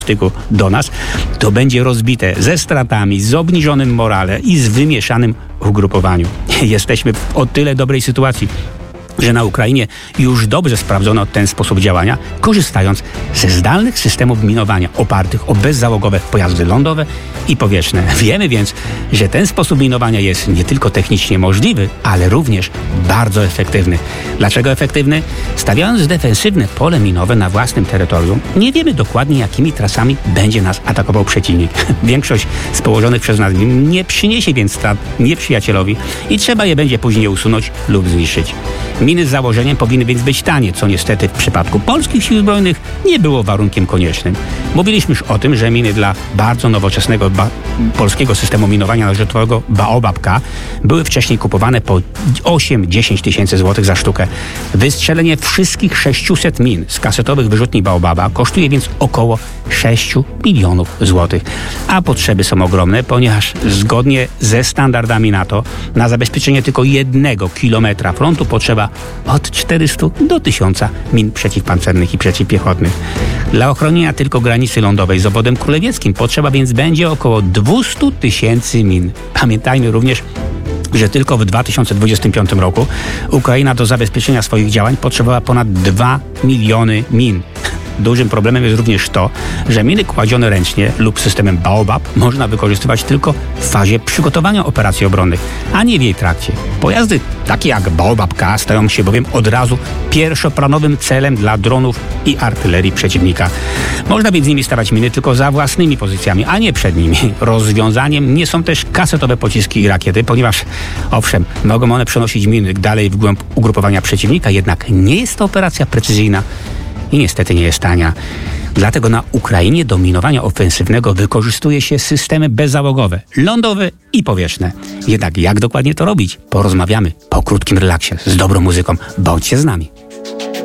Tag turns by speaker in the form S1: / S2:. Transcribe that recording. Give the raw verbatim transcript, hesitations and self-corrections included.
S1: styku do nas, to będzie rozbite ze stratami, z obniżonym morale i z wymieszanym ugrupowaniu. Jesteśmy w o tyle dobrej sytuacji, że na Ukrainie już dobrze sprawdzono ten sposób działania, korzystając ze zdalnych systemów minowania opartych o bezzałogowe pojazdy lądowe i powietrzne. Wiemy więc, że ten sposób minowania jest nie tylko technicznie możliwy, ale również bardzo efektywny. Dlaczego efektywny? Stawiając defensywne pole minowe na własnym terytorium, nie wiemy dokładnie, jakimi trasami będzie nas atakował przeciwnik. Większość z położonych przez nas min nie przyniesie więc strat nieprzyjacielowi i trzeba je będzie później usunąć lub zniszczyć. Miny z założeniem powinny więc być tanie, co niestety w przypadku polskich sił zbrojnych nie było warunkiem koniecznym. Mówiliśmy już o tym, że miny dla bardzo nowoczesnego ba- polskiego systemu minowania należytowego Baobab-K były wcześniej kupowane po osiem do dziesięciu tysięcy złotych za sztukę. Wystrzelenie wszystkich sześciuset min z kasetowych wyrzutni Baobaba kosztuje więc około sześć milionów złotych. A potrzeby są ogromne, ponieważ zgodnie ze standardami NATO na zabezpieczenie tylko jednego kilometra frontu potrzeba od czterystu do tysiąca min przeciwpancernych i przeciwpiechotnych. Dla ochronienia tylko granicy lądowej z obwodem królewskim potrzeba więc będzie około dwieście tysięcy min. Pamiętajmy również, że tylko w dwa tysiące dwudziestym piątym roku Ukraina do zabezpieczenia swoich działań potrzebowała ponad dwa miliony min. Dużym problemem jest również to, że miny kładzione ręcznie lub systemem Baobab można wykorzystywać tylko w fazie przygotowania operacji obronnych, a nie w jej trakcie. Pojazdy takie jak Baobab-K stają się bowiem od razu pierwszoplanowym celem dla dronów i artylerii przeciwnika. Można więc z nimi stawiać miny tylko za własnymi pozycjami, a nie przed nimi. Rozwiązaniem nie są też kasetowe pociski i rakiety, ponieważ owszem, mogą one przenosić miny dalej w głąb ugrupowania przeciwnika, jednak nie jest to operacja precyzyjna i niestety nie jest tania. Dlatego na Ukrainie do minowania ofensywnego wykorzystuje się systemy bezzałogowe, lądowe i powietrzne. Jednak jak dokładnie to robić? Porozmawiamy po krótkim relaksie z dobrą muzyką. Bądźcie z nami.